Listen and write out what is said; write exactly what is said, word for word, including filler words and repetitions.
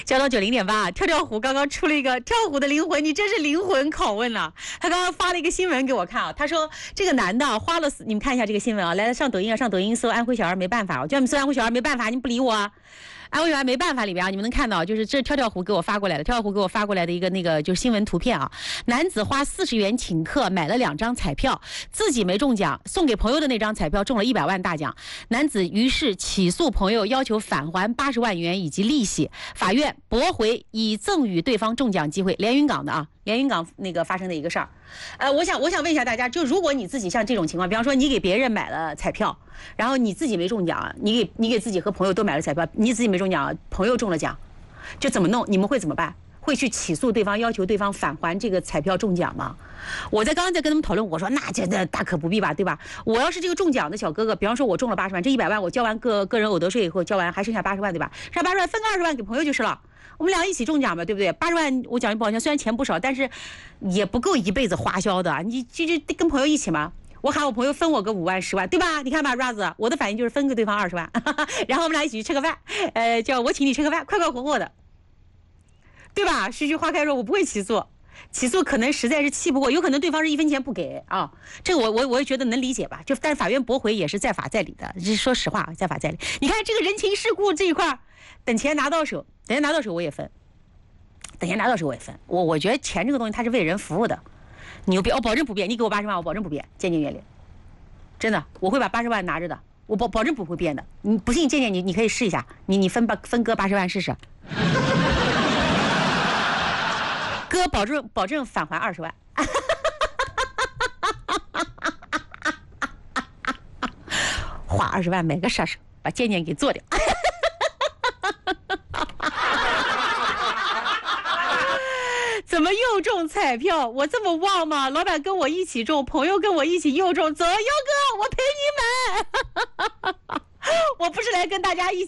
交到九零点八，跳跳虎刚刚出了一个跳虎的灵魂，你真是灵魂拷问呐、啊！他刚刚发了一个新闻给我看啊，他说这个男的花了，你们看一下这个新闻啊，来上抖音啊，上抖音搜安徽小孩没办法，我叫你们搜安徽小孩没办法，你们不理我啊。安徽小孩没办法里边啊，你们能看到，就是这跳跳虎给我发过来的，跳跳虎给我发过来的一个那个就是新闻图片啊。男子花四十元请客买了两张彩票，自己没中奖，送给朋友的那张彩票中了一百万大奖。男子于是起诉朋友，要求返还八十万元以及利息。法院驳回已赠与对方中奖机会。连云港的啊，连云港那个发生的一个事儿。呃，我想我想问一下大家，就如果你自己像这种情况，比方说你给别人买了彩票，然后你自己没中奖，你给你给自己和朋友都买了彩票，你自己没中奖，朋友中了奖，就怎么弄？你们会怎么办？会去起诉对方，要求对方返还这个彩票中奖吗？我在刚刚在跟他们讨论，我说那这大可不必吧，对吧？我要是这个中奖的小哥哥，比方说我中了八十万，这一百万我交完个个人偶得税以后交完，还剩下八十万，对吧？剩下八十万分个二十万给朋友就是了。我们俩一起中奖嘛，对不对？八十万我讲句不好听，虽然钱不少，但是也不够一辈子花销的。你就就跟朋友一起嘛，我喊我朋友分我个五万十万，对吧？你看吧 ，Raz， 我的反应就是分给对方二十万，然后我们俩一起去吃个饭，呃，叫我请你吃个饭，快快活活的，对吧？徐徐花开说，我不会起诉，起诉可能实在是气不过，有可能对方是一分钱不给啊，这个我我我也觉得能理解吧。就但是法院驳回也是在法在理的，这说实话，在法在理。你看这个人情世故这一块，等钱拿到手，等钱拿到手我也分。等钱拿到手我也分，我我觉得钱这个东西它是为人服务的，你有别，我保证不变，你给我八十万，我保证不变，渐渐越练，真的，我会把八十万拿着的，我保保证不会变的，你不信渐渐你你可以试一下，你你分八分割八十万试试，哥保证保证返还二十万，花二十万买个杀手，把渐渐给做掉。怎么又中彩票？我这么旺吗？老板跟我一起中，朋友跟我一起又中，走，优哥，我陪你买。我不是来跟大家一起